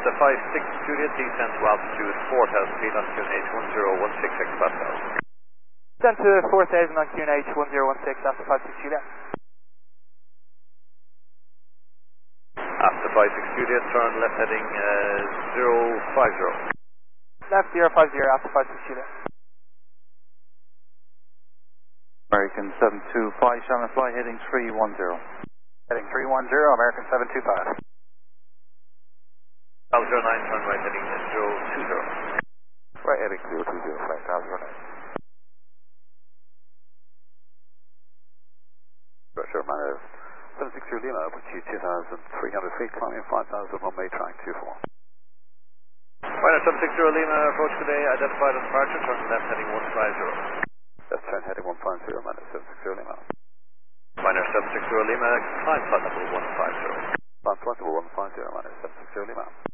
After 56 Juliet, descend to altitude 4000 feet on QNH 1016 hectopascal. Descend to 4000 on QNH 1016 after 56 Juliet. After 56 Juliet, turn left heading 050. Left 050 after 56 Juliet. American 725, Shannon fly heading 310. Heading 310, American 725. Alpha 09, turn right heading 020. Right heading 020, flight Alpha 09. Roger, Manor 760 Lima, altitude 2,300 feet, climbing 5,000 runway track 24. Minor 760 Lima, approach today, identified on departure, turn left heading 150. Left turn heading 150, Manor 760 Lima. Minor 760 Lima, climb flight level 150. Climb flight level 150, Manor 760 Lima.